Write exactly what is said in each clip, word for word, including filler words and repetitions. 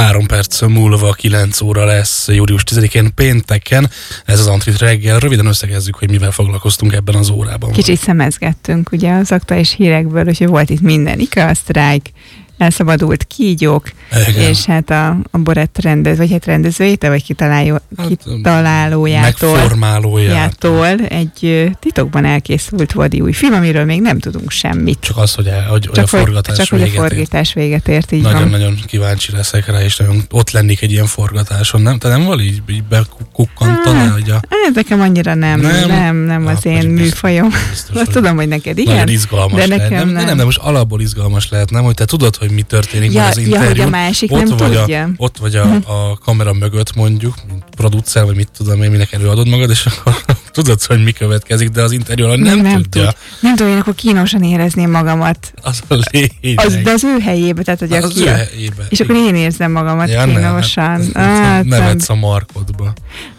Három perc múlva kilenc óra lesz július tizedikén pénteken. Ez az Antrit reggel. Röviden összegezzük, hogy mivel foglalkoztunk ebben az órában. Kicsit szemezgettünk ugye az aktuális hírekből, hogy volt itt minden IKEA sztrájk, elszabadult kígyók, igen. És hát a, a Borett rendez, vagy hát rendezőjétől, vagy kitaláló, hát, kitalálójától megformálójától egy titokban elkészült vadi új film, amiről még nem tudunk semmit. Csak az, hogy, el, hogy, csak hogy a forgatás csak véget hogy a forgatás véget ért, így Nagyon-nagyon kíváncsi leszek rá, és nagyon ott lennék egy ilyen forgatáson. Nem? Te nem val így, így bekukkantaná, hogy a... Ez nekem annyira nem, nem, nem, nem az én műfajom. Biztos, azt tudom, hogy neked igen. Nagyon izgalmas de lehet. Nekem nem, nem. nem, de most alapból izgalmas lehet, nem? Hogy te tudod, hogy mi történik ja, az interjún. Ja, a másik ott nem vagy tudja. A, ott vagy a, a kamera mögött mondjuk, mint producer, vagy mit tudom én, minek előadod magad, és akkor tudod, hogy mi következik, de az interjú alatt nem, nem tudja. Tud. Nem tudom, én akkor kínosan érezném magamat. Az a lényeg. Az, de az ő helyébe, tehát hogy az aki ő helyébe. És akkor én érzem magamat ja, kínosan. Ne, hát, ne vetsz a markodba.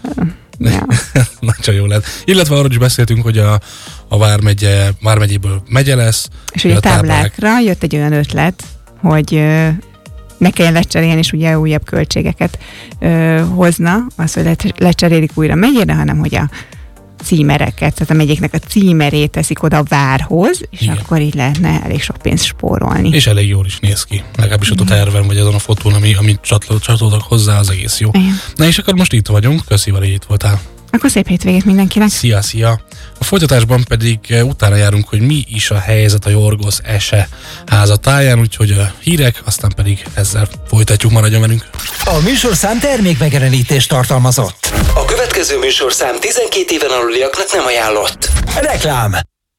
Ja. Nagyon jó lehet. Illetve arról is beszéltünk, hogy a, a Vármegye, Vármegyéből megye lesz. És hogy a táblákra táblák... jött egy olyan ötlet, hogy ö, ne kelljen lecserélni, és ugye újabb költségeket ö, hozna, az, hogy lecserélik újra megyére, hanem hogy a címereket, tehát a megyéknek a címerét teszik oda a várhoz, és igen. Akkor így lehetne elég sok pénzt spórolni. És elég jól is néz ki. Legalábbis ott a terven, vagy azon a fotón, ami, amit csatoltak hozzá, az egész jó. Igen. Na és akkor most itt vagyunk, köszi, hogy itt voltál. Akkor szép hétvégét mindenkinek. Szia, szia! A folytatásban pedig utána járunk, hogy mi is a helyzet a Yorgos Ese házatáján, úgyhogy a hírek, aztán pedig ezzel folytatjuk, maradjon velünk. A műsorszám termékmegjelenítést tartalmazott. A következő műsorszám tizenkét éven aluliaknak nem ajánlott. Reklám.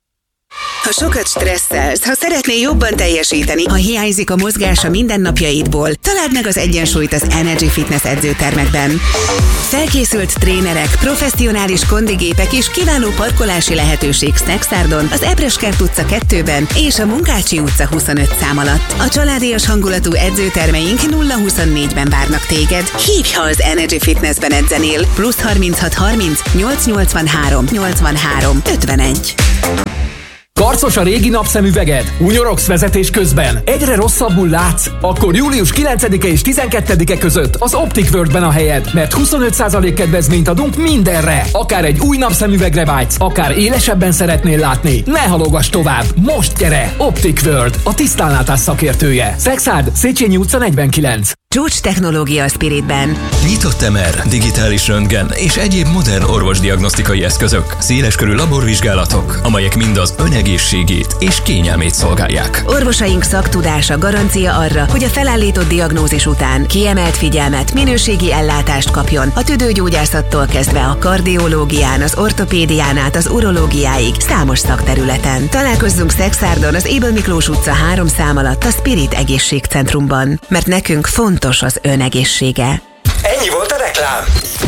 Ha sokat stresszelsz, ha szeretnél jobban teljesíteni, ha hiányzik a mozgás a mindennapjaidból, találd meg az egyensúlyt az Energy Fitness edzőtermekben. Felkészült trénerek, professzionális kondigépek és kiváló parkolási lehetőség Snacksardon, az Ebreskert utca kettőben és a Munkácsi utca huszonöt szám alatt. A családias hangulatú edzőtermeink nulla huszonnégyben várnak téged. Hívj, ha az Energy Fitnessben edzenél. Plusz harminchat harminc nyolc nyolcvanhárom nyolcvanhárom ötvenegy. Karcos a régi napszemüveged? Unyorogsz vezetés közben? Egyre rosszabbul látsz? Akkor július kilencedike és tizenkettedike között az Optic Worldben a helyed, mert huszonöt százalék kedvezményt adunk mindenre. Akár egy új napszemüvegre vágysz, akár élesebben szeretnél látni. Ne halogass tovább! Most gyere! Optic World, a tisztánlátás szakértője. Szexárd, Széchenyi utca negyvenkilenc. Csúcs technológia a Spiritben. Nyitott em er, digitális röntgen és egyéb modern orvosdiagnosztikai eszközök, széleskörű laborvizsgálatok, amelyek mind az önegészségét és kényelmét szolgálják. Orvosaink szaktudása garancia arra, hogy a felállított diagnózis után kiemelt figyelmet, minőségi ellátást kapjon a tüdőgyógyászattól kezdve a kardiológián, az ortopédián át az urológiáig számos szakterületen. Találkozzunk Szexárdon az Ébel Miklós utca három szám alatt a Spirit egészségcentrumban, mert nekünk fontos az önegészsége. Ennyi volt a reklám.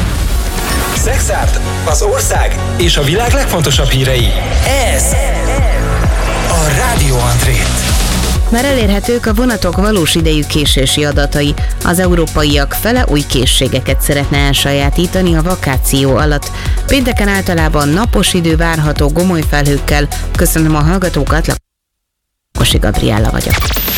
Szexárd, az ország és a világ legfontosabb hírei. Ez a Rádió Antrit. Már elérhetők a vonatok valós idejű késési adatai. Az európaiak fele új készségeket szeretne elsajátítani a vakáció alatt. Pénteken általában napos idő várható gomoly felhőkkel. Köszönöm a hallgatókat, Lakosi Gabriella vagyok.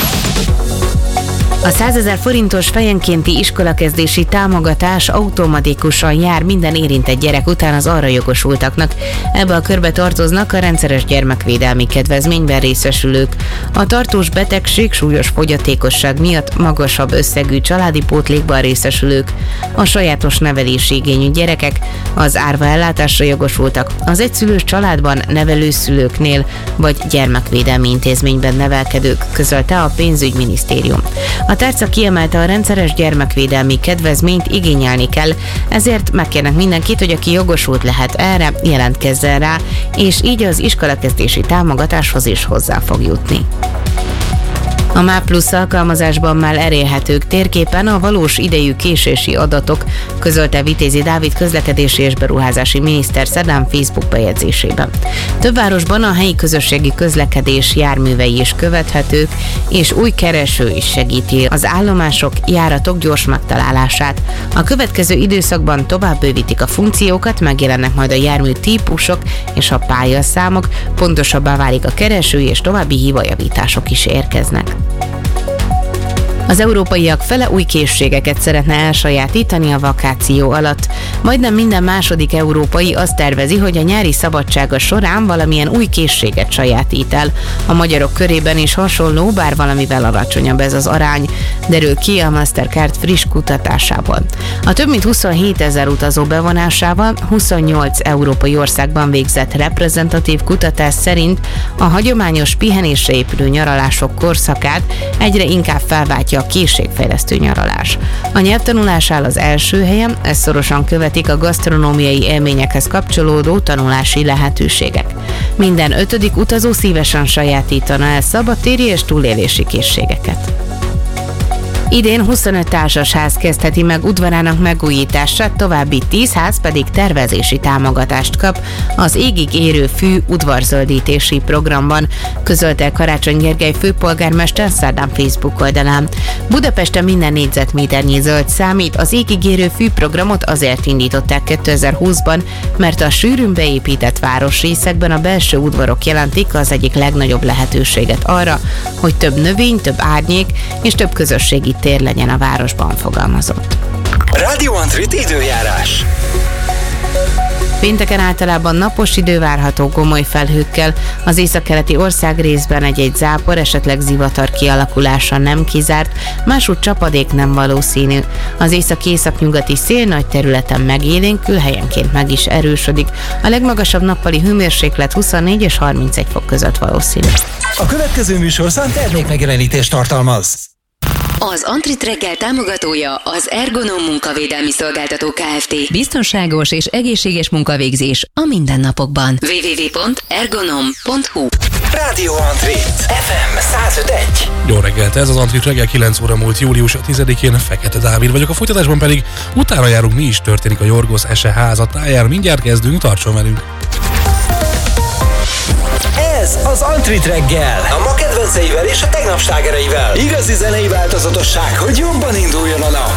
A százezer forintos fejenkénti iskolakezdési támogatás automatikusan jár minden érintett gyerek után az arra jogosultaknak. Ebbe a körbe tartoznak a rendszeres gyermekvédelmi kedvezményben részesülők. A tartós betegség, súlyos fogyatékosság miatt magasabb összegű családi pótlékban részesülők, a sajátos nevelési igényű gyerekek, az árva ellátásra jogosultak, az egyszülős családban nevelőszülőknél vagy gyermekvédelmi intézményben nevelkedők, közölte a pénzügyminisztérium. A tárca kiemelte, a rendszeres gyermekvédelmi kedvezményt igényelni kell, ezért megkérnek mindenkit, hogy aki jogosult lehet erre, jelentkezzen rá, és így az iskolakezdési támogatáshoz is hozzá fog jutni. A MÁ Plusz alkalmazásban már elérhetők térképen a valós idejű késési adatok, közölte Vitézi Dávid közlekedési és beruházási miniszter szerdán Facebook bejegyzésében. Több városban a helyi közösségi közlekedés járművei is követhetők, és új kereső is segíti az állomások, járatok gyors megtalálását. A következő időszakban tovább bővítik a funkciókat, megjelennek majd a jármű típusok és a pályaszámok, pontosabbá válik a kereső, és további hívajavítások is érkeznek. Az európaiak fele új készségeket szeretne elsajátítani a vakáció alatt. Majdnem minden második európai azt tervezi, hogy a nyári szabadsága során valamilyen új készséget sajátít el. A magyarok körében is hasonló, bár valamivel alacsonyabb ez az arány, derül ki a Mastercard friss kutatásában. A több mint huszonhét ezer utazó bevonásával huszonnyolc európai országban végzett reprezentatív kutatás szerint a hagyományos pihenésre épülő nyaralások korszakát egyre inkább felváltja a készségfejlesztő nyaralás. A nyelvtanulás áll az első helyen, ezt szorosan követik a gasztronómiai élményekhez kapcsolódó tanulási lehetőségek. Minden ötödik utazó szívesen sajátítana el szabadtéri és túlélési készségeket. Idén huszonöt társasház kezdheti meg udvarának megújítását, további tíz ház pedig tervezési támogatást kap az Égig érő fű udvarzöldítési programban, közölte Karácsony Gergely főpolgármester szerdán Facebook oldalán. Budapesten minden négyzetméternyi zöld számít, az Égig érő fű programot azért indították kétezer-húszban, mert a sűrűn beépített városrészekben a belső udvarok jelentik az egyik legnagyobb lehetőséget arra, hogy több növény, több árnyék és több közösségi tér legyen a városban, fogalmazott. Rádió Antrit időjárás. Pénteken általában napos idő várható gomoly felhőkkel, az északkeleti ország részben egy-egy zápor, esetleg zivatar kialakulása nem kizárt, másútt csapadék nem valószínű. Az észak-északnyugati szél nagy területen megélénkül, helyenként meg is erősödik. A legmagasabb nappali hőmérséklet huszonnégy és harmincegy fok között valószínű. A következő műsorszám termékmegjelenítést tartalmaz. Az Antrit reggel támogatója az Ergonom munkavédelmi szolgáltató Kft. Biztonságos és egészséges munkavégzés a mindennapokban. double-u double-u double-u pont ergonom pont hu Rádió Antrit ef em száz öt pont egy. Jó reggelt, ez az Antrit reggel, kilenc óra múlt július tizedikén, Fekete Dávid vagyok, a folytatásban pedig utána járunk, mi is történik a Yorgos Ese házatáján. Mindjárt kezdünk, tartson velünk! Ez az Antrit reggel, a ma kedvenceivel és a tegnap slágereivel. Igazi zenei változatosság, hogy jobban induljon a nap.